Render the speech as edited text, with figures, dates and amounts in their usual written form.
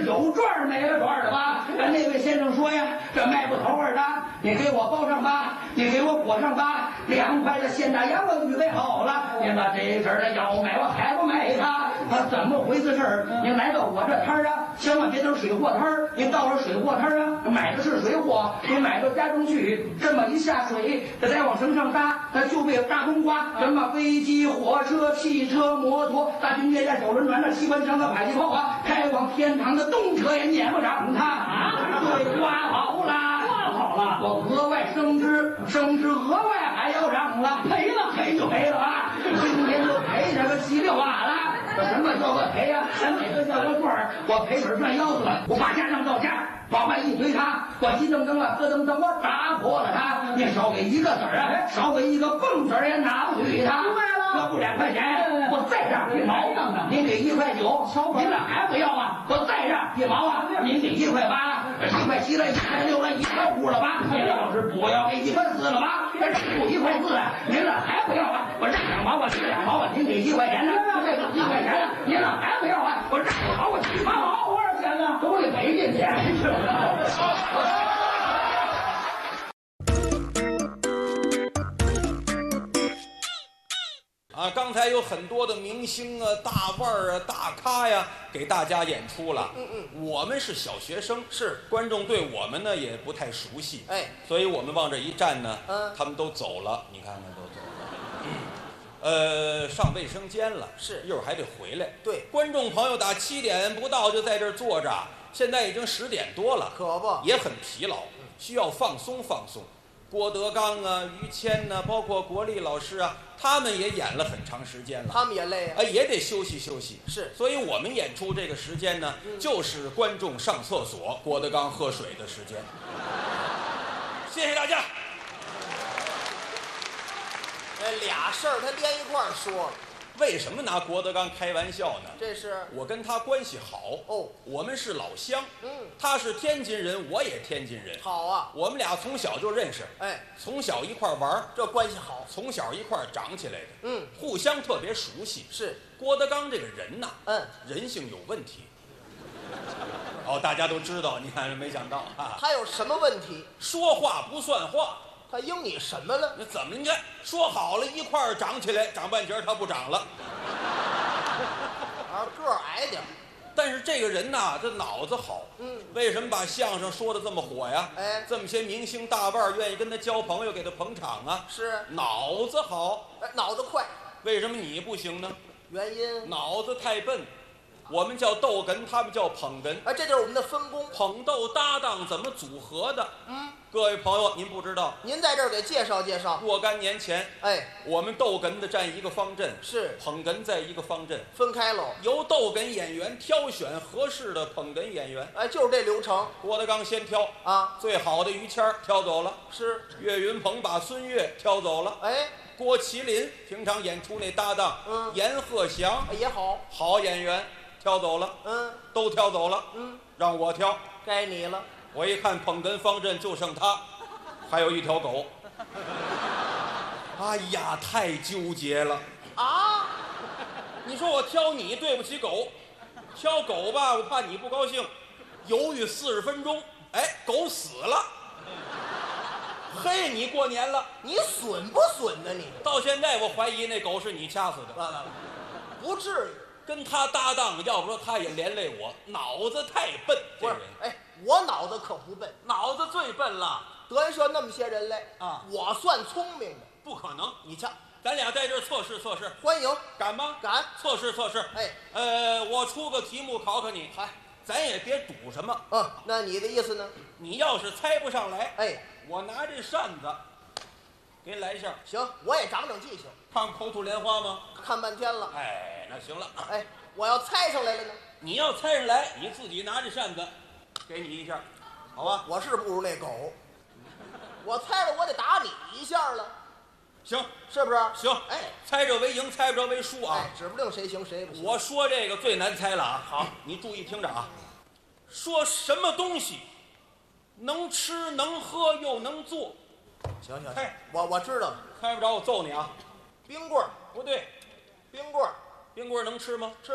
有转没了转的吧？那位先生说呀，这卖不头儿的，你给我包上吧，你给我裹上吧，凉快的现大洋我预备好了。您把这事儿的要买，我还不买它？怎么回事儿？您来到我这摊儿啊，千万别等水货摊儿。您到了水货摊儿啊，买的是水货，您买到家中去，这么一下水，这再往绳上搭，就被大冬瓜，什么飞机、火车、汽车、摩托、大军列舰、小轮船、机关枪的迫击炮啊，开往天堂的动车也撵不上它啊！对，刮好了，刮好了，我额外升职，额外还要涨了，赔了赔就赔了啊！今天就赔这个7、6瓦了。什么叫个赔呀？哪个叫个赚？我赔本赚腰子了，我把家上到家，往外一推它，我一蹬蹬啊，咯噔噔，我打破了它。你少给一个子儿啊，少给一个蹦子儿也拿不去它。要不2块钱，我再让1毛。您给1块9，您这还不要啊？我再让1毛啊！您给1块8，1块7了，1块6了，1块5了吧？您要是不要给1块4了吧？这不1块4啊？您这还不要啊？我让2毛，我2毛啊！您给1块钱呢？这1块钱呢？您这还不要啊？我让2毛，我7毛，多少钱呢？都得赔进钱去了。 啊，刚才有很多的明星啊、大腕儿啊、大咖呀，给大家演出了。我们是小学生， 是观众对我们呢也不太熟悉， 哎， 所以我们往这一站呢，他们都走了，你看看都走了。上卫生间了， 是一会儿还得回来。 对， 观众朋友打7点不到就在这儿坐着，现在已经10点多了， 可不也很疲劳，需要放松放松。郭德纲啊、于谦呐、包括国立老师啊，他们也演了很长时间了， 他们也累啊， 也得休息休息。 是， 所以我们演出这个时间呢，就是观众上厕所、郭德纲喝水的时间。谢谢大家。 这俩事儿他连一块儿说了， 为什么拿郭德纲开玩笑呢？ 这是我跟他关系好哦， 我们是老乡，他是天津人，我也天津人， 好啊， 我们俩从小就认识， 哎， 从小一块玩， 这关系好， 从小一块长起来的， 互相特别熟悉。 是郭德纲这个人呐， 人性有问题。大家都知道，你看没想到啊， 他有什么问题？ 说话不算话。 他应你什么了？ 那怎么？你看说好了一块儿长起来，长半截他不长了， 个儿矮点。 但是这个人呐，这脑子好。为什么把相声说的这么火呀？这么些明星大腕愿意跟他交朋友，给他捧场啊？ 是脑子好， 脑子快。 为什么你不行呢？ 原因脑子太笨。我们叫逗哏，他们叫捧哏。 这就是我们的分工， 捧逗搭档怎么组合的？各位朋友，您不知道， 您在这儿给介绍介绍。 若干年前，我们逗哏的站一个方阵， 是捧哏在一个方阵， 分开喽。 由逗哏演员挑选合适的捧哏演员， 就是这流程。 郭德纲先挑啊， 最好的于谦儿挑走了， 是岳云鹏把孙越挑走了，郭麒麟平常演出那搭档，阎鹤祥也好， 好演员。挑走了，都挑走了，让我挑， 该你了。 我一看捧哏方阵就剩他，还有一条狗。哎呀，太纠结了啊！ 你说我挑你对不起狗，挑狗吧，我怕你不高兴，犹豫40分钟，狗死了。嘿，你过年了， 你损不损呢？你到现在我怀疑那狗是你掐死的， 不至于。 跟他搭档，要不说他也连累我，脑子太笨。这人， 我脑子可不笨， 脑子最笨了。 德云社那么些人来啊，我算聪明的， 不可能。 你瞧， 咱俩在这儿测试测试， 欢迎， 敢吗？ 敢， 测试测试。我出个题目考考你，咱也别赌什么。 那你的意思呢？ 你要是猜不上来，我拿这扇子给你来一下。 行，我也长长记性。 看口吐莲花吗？ 看半天了。 那行了。 我要猜上来了呢？ 你要猜上来，你自己拿着扇子，给你一下，好吧？ 我是不如那狗，我猜了我得打你一下了。 行， 是不是？ 行。猜着为赢，猜不着为输啊。 指不定谁行谁不行。 我说这个最难猜了啊。好，你注意听着啊。说什么东西能吃能喝又能做？ 行，我知道了。 猜不着我揍你啊！ 冰棍儿不对， 冰棍儿能吃吗？ 吃。